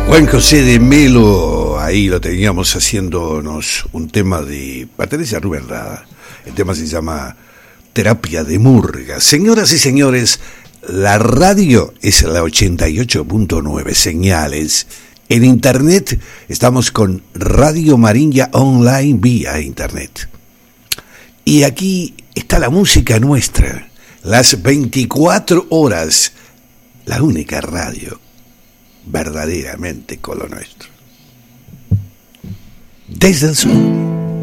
Juan José de Melo, ahí lo teníamos haciéndonos un tema de Patricia Rubén Rada. El tema se llama Terapia de Murga. Señoras y señores, la radio es la 88.9 señales. En internet estamos con Radio Marinha Online vía internet. Y aquí está la música nuestra, las 24 horas, la única radio verdaderamente con lo nuestro. Desde el sur